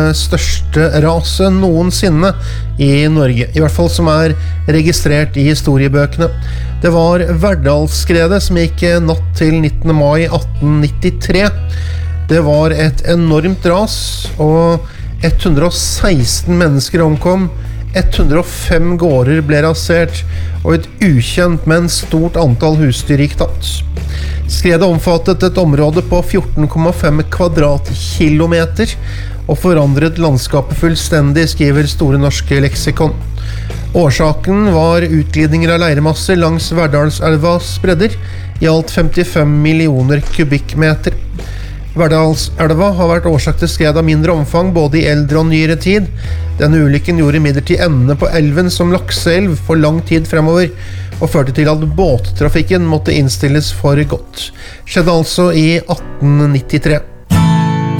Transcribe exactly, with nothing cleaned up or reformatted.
største raset noensinne i Norge, i hvert fall som er registrert i historiebøkene. Det var Verdalsskredet som gikk natt til nittende mai atten nittitre. Det var et enormt ras, og ett hundre og seksten mennesker omkom, ett hundre og fem gårder ble rasert, og et ukjent, men stort antall husdyr gikk tapt. Skredet omfattet et område på fjorten komma fem kvadratkilometer, og forandret landskapet fullstendig, skriver Store norske leksikon. Årsaken var utglidninger av leiremasser langs Verdalselvas bredder, i alt femtifem millioner kubikkmeter. Verdalselva har vært årsak til skred av mindre omfang, både i eldre og nyere tid. Denne ulykken gjorde imidlertid endene på elven som lakseelv for lang tid fremover, og førte til at båttrafikken måtte innstilles for godt. Skjedde altså i atten nittitre.